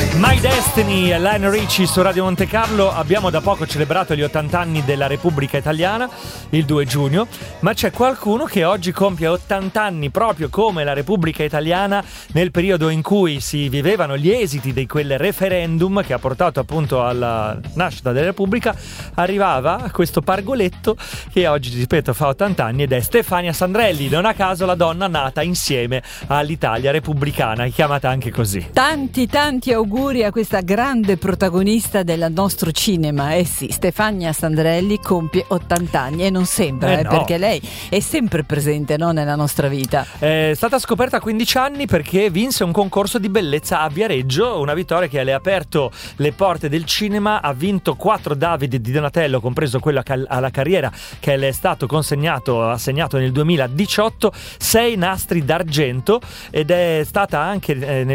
My Destiny, Lionel Richie su Radio Monte Carlo. Abbiamo da poco celebrato gli 80 anni della Repubblica Italiana, il 2 giugno, ma c'è qualcuno che oggi compie 80 anni proprio come la Repubblica Italiana, nel periodo in cui si vivevano gli esiti di quel referendum che ha portato appunto alla nascita della Repubblica. Arrivava questo pargoletto che oggi, ripeto, fa 80 anni, ed è Stefania Sandrelli, non a caso la donna nata insieme all'Italia repubblicana, chiamata anche così. Tanti auguri a questa grande protagonista del nostro cinema. Sì, Stefania Sandrelli compie 80 anni e non sembra, no. Perché lei è sempre presente, no, nella nostra vita. È stata scoperta a 15 anni perché vinse un concorso di bellezza a Viareggio, una vittoria che le ha aperto le porte del cinema. Ha vinto 4 David di Donatello, compreso quello alla carriera che le è stato assegnato nel 2018, 6 nastri d'argento, ed è stata anche nel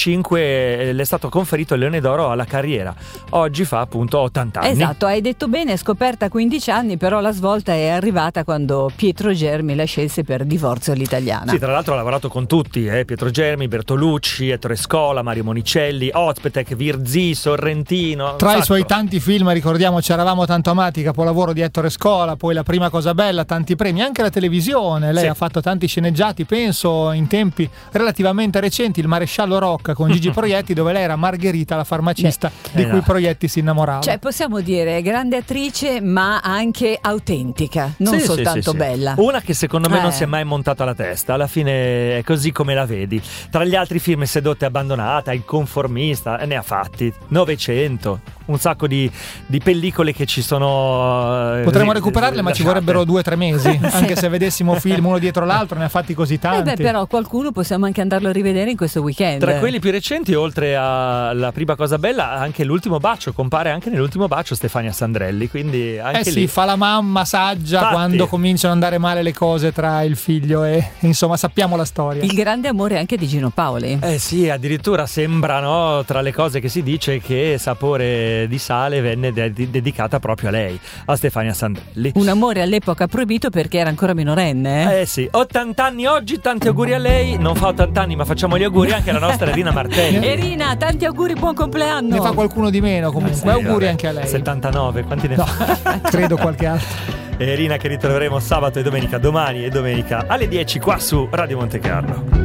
2005 le è stato conferito il Leone d'Oro alla carriera. Oggi fa appunto 80 anni. Esatto, hai detto bene, è scoperta a 15 anni, però la svolta è arrivata quando Pietro Germi la scelse per Divorzio all'italiana. Sì, tra l'altro ha lavorato con tutti, Pietro Germi, Bertolucci, Ettore Scola, Mario Monicelli, Ozpetek, Virzì, Sorrentino. Tra i suoi tanti film, ricordiamoci Eravamo tanto amati, capolavoro di Ettore Scola, poi La prima cosa bella, tanti premi, anche la televisione. Lei ha fatto tanti sceneggiati, penso in tempi relativamente recenti, Il maresciallo Rocca con Gigi Proietti, dove lei era Margherita, la farmacista di cui Proietti si innamorava. Cioè, possiamo dire grande attrice, ma anche autentica, non soltanto bella. Una che secondo me non si è mai montata alla testa, alla fine è così come la vedi. Tra gli altri film, Sedotta e abbandonata, Il conformista, ne ha fatti 900, un sacco di pellicole che ci sono. Potremmo recuperarle, ma ci vorrebbero 2 o 3 mesi, anche se vedessimo film uno dietro l'altro, ne ha fatti così tanti. Però qualcuno possiamo anche andarlo a rivedere in questo weekend. Tra quelli più recenti, oltre alla prima cosa bella, anche L'ultimo bacio, compare anche nell'Ultimo bacio Stefania Sandrelli, quindi anche lì fa la mamma saggia. Infatti, quando cominciano ad andare male le cose tra il figlio e insomma sappiamo la storia. Il grande amore anche di Gino Paoli. Sì, addirittura sembra, no, tra le cose che si dice, che Sapore di sale venne dedicata proprio a lei, a Stefania Sandrelli. Un amore all'epoca proibito perché era ancora minorenne. Sì, 80 anni oggi, tanti auguri a lei. Non fa 80 anni, ma facciamo gli auguri anche alla nostra Rina Martelli. Rina, tanti auguri, buon compleanno. Ne fa qualcuno di meno comunque, auguri anche a lei. 79, quanti ne fa? Credo qualche altro. Rina che ritroveremo sabato e domenica, domani e domenica alle 10 qua su Radio Monte Carlo.